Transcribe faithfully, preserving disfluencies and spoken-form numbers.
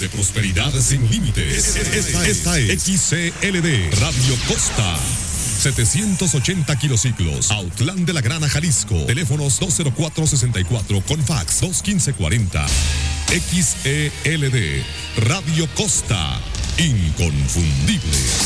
de prosperidad sin límites. Esta, esta es X C L D Radio Costa. setecientos ochenta kilociclos, Autlán de la Grana, Jalisco. Teléfonos dos cero cuatro sesenta y cuatro con fax dos quince cuarenta. X E L D Radio Costa. Inconfundible.